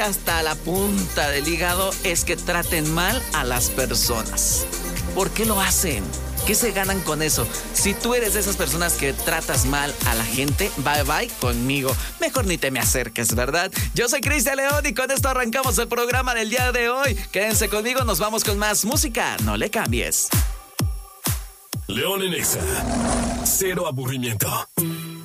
hasta la punta del hígado es que traten mal a las personas. ¿Por qué lo hacen? ¿Qué se ganan con eso? Si tú eres de esas personas que tratas mal a la gente, bye bye conmigo. Mejor ni te me acerques, ¿verdad? Yo soy Cristian León y con esto arrancamos el programa del día de hoy. Quédense conmigo, nos vamos con más música. No le cambies. León en Exa. Cero aburrimiento.